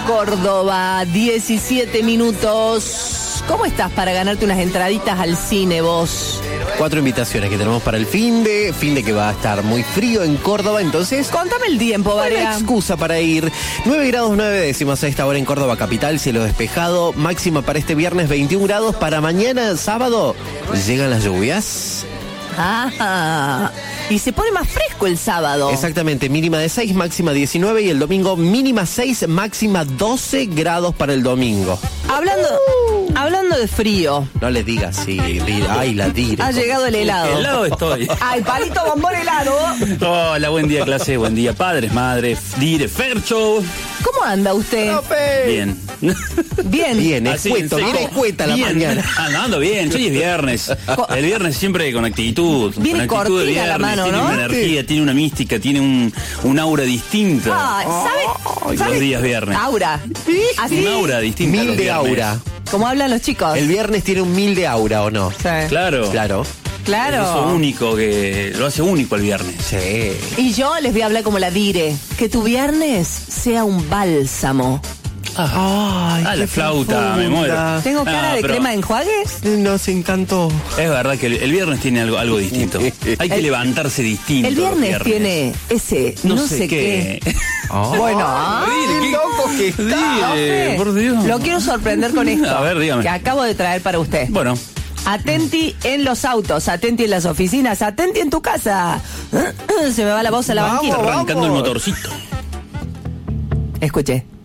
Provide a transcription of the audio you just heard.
Córdoba, 17 minutos. ¿Cómo estás para ganarte unas entraditas al cine vos? 4 invitaciones que tenemos para el fin de que va a estar muy frío en Córdoba, entonces... Contame el tiempo, Varea. Una excusa para ir. 9 grados 9 décimas a esta hora en Córdoba capital, cielo despejado, máxima para este viernes 21 grados, para mañana sábado llegan las lluvias. Ah, y se pone más fresco el sábado. Exactamente, mínima de 6, máxima 19 y el domingo mínima 6, máxima 12 grados para el domingo. Hablando de frío. No les digas sí, ay, la dire. Ha llegado el helado. Helado estoy. Ay, palito bombón helado. Hola, buen día clase, buen día padres, madres, dire, Fercho. ¿Cómo anda usted? Bien. Bien, Así, escueto, en seco. bien escueta la Bien. mañana. Ando bien, hoy es viernes. El viernes siempre con actitud. Viene con actitud de cortina la viernes, mano, tiene ¿no? una energía, tiene una mística, tiene un aura distinta. Ay, ¿sabe? Los días viernes. Aura. Así. Un aura distinta. Mil los de viernes. aura. Como hablan los chicos. El viernes tiene un 1000 de aura, ¿o no? Sí. Claro. Claro. Claro. Eso único que lo hace único el viernes. Sí. Y yo les voy a hablar como la dire. Que tu viernes sea un bálsamo. Ay, la qué flauta, profunda. me muero. ¿Tengo cara de pero crema de enjuagues? Nos encantó. Es verdad que el viernes tiene algo distinto. Hay que levantarse distinto. El los viernes tiene ese no sé qué. Bueno, Qué loco que está. Profe, Por Dios. lo quiero sorprender con esto. A ver, dígame. Que acabo de traer para usted. Bueno, Atenti en los autos, atenti en las oficinas, atenti en tu casa. Se me va la voz a la Vamos, banquina. arrancando el motorcito. Escuche.